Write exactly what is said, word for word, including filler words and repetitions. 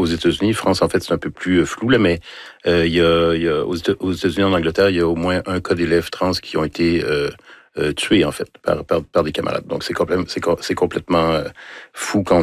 aux États-Unis. France, en fait, c'est un peu plus euh, flou, là, mais euh, il y a, il y a aux, Éta- aux États-Unis, en Angleterre, il y a au moins un cas d'élèves trans qui ont été euh, euh, tués, en fait, par, par, par des camarades. Donc, c'est complètement, c'est, co- c'est complètement euh, fou quand